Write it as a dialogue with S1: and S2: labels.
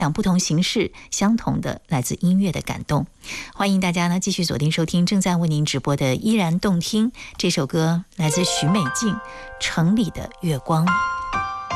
S1: 不同形式相同的来自音乐的感动。欢迎大家呢继续锁定收听正在为您直播的依然动听，这首歌来自许美静，城里的月光。